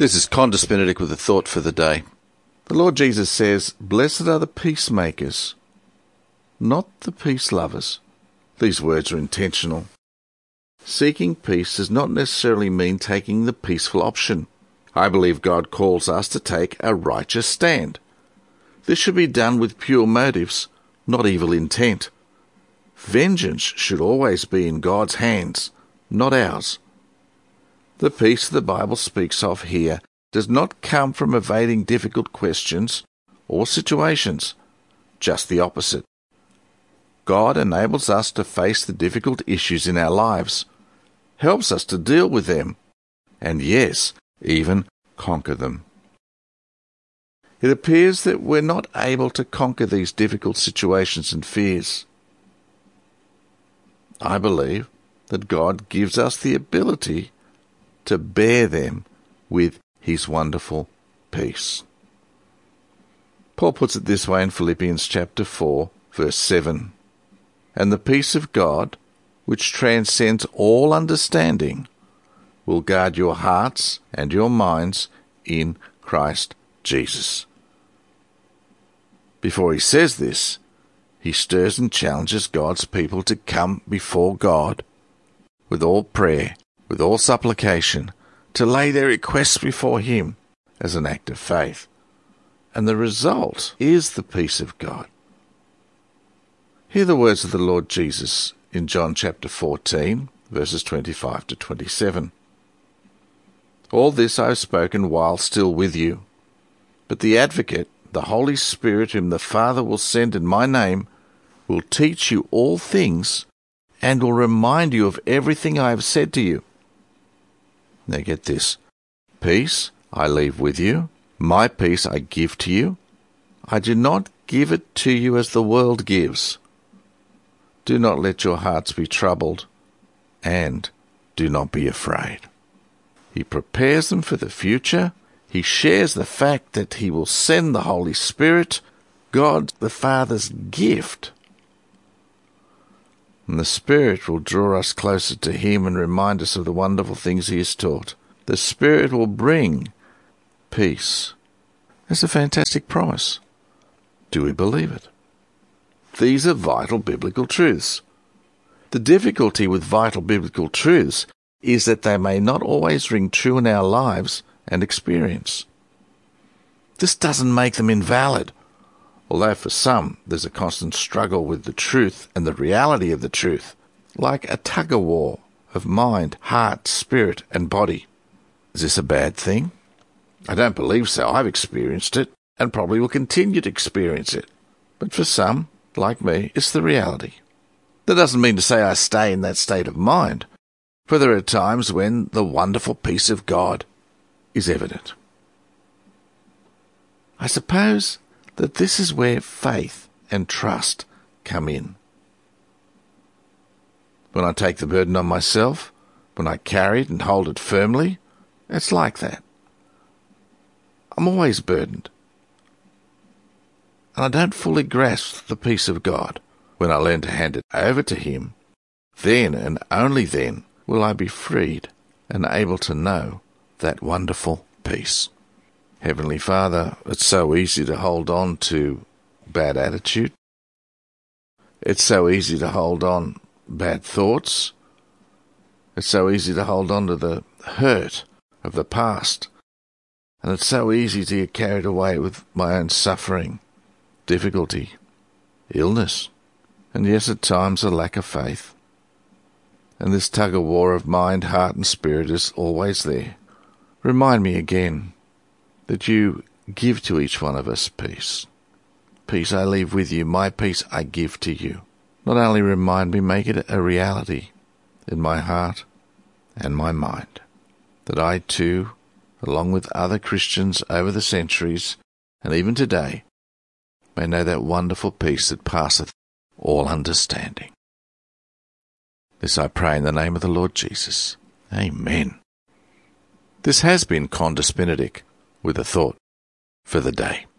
This is Condis Benedict with a thought for the day. The Lord Jesus says, "Blessed are the peacemakers, not the peace lovers." These words are intentional. Seeking peace does not necessarily mean taking the peaceful option. I believe God calls us to take a righteous stand. This should be done with pure motives, not evil intent. Vengeance should always be in God's hands, not ours. The peace the Bible speaks of here does not come from evading difficult questions or situations, just the opposite. God enables us to face the difficult issues in our lives, helps us to deal with them, and yes, even conquer them. It appears that we're not able to conquer these difficult situations and fears. I believe that God gives us the ability to bear them with His wonderful peace. Paul puts it this way in Philippians chapter 4, verse 7. "And the peace of God, which transcends all understanding, will guard your hearts and your minds in Christ Jesus." Before he says this, he stirs and challenges God's people to come before God with all prayer, with all supplication, to lay their requests before Him as an act of faith. And the result is the peace of God. Hear the words of the Lord Jesus in John chapter 14, verses 25 to 27. "All this I have spoken while still with you. But the Advocate, the Holy Spirit, whom the Father will send in my name, will teach you all things and will remind you of everything I have said to you." Now get this. "Peace I leave with you, my peace I give to you. I do not give it to you as the world gives. Do not let your hearts be troubled, and do not be afraid." He prepares them for the future. He shares the fact that He will send the Holy Spirit, God the Father's gift. And the Spirit will draw us closer to Him and remind us of the wonderful things He has taught. The Spirit will bring peace. It's a fantastic promise. Do we believe it? These are vital biblical truths. The difficulty with vital biblical truths is that they may not always ring true in our lives and experience. This doesn't make them invalid, although for some there's a constant struggle with the truth and the reality of the truth, like a tug-of-war of mind, heart, spirit, and body. Is this a bad thing? I don't believe so. I've experienced it, and probably will continue to experience it. But for some, like me, it's the reality. That doesn't mean to say I stay in that state of mind, for there are times when the wonderful peace of God is evident. I suppose that this is where faith and trust come in. When I take the burden on myself, when I carry it and hold it firmly, it's like that. I'm always burdened. And I don't fully grasp the peace of God. When I learn to hand it over to Him, then and only then will I be freed and able to know that wonderful peace. Heavenly Father, it's so easy to hold on to bad attitude. It's so easy to hold on bad thoughts. It's so easy to hold on to the hurt of the past. And it's so easy to get carried away with my own suffering, difficulty, illness, and yes, at times a lack of faith. And this tug-of-war of mind, heart, and spirit is always there. Remind me again that You give to each one of us peace. Peace I leave with you, my peace I give to you. Not only remind me, make it a reality in my heart and my mind, that I too, along with other Christians over the centuries, and even today, may know that wonderful peace that passeth all understanding. This I pray in the name of the Lord Jesus. Amen. This has been Condis Benedict with a thought for the day.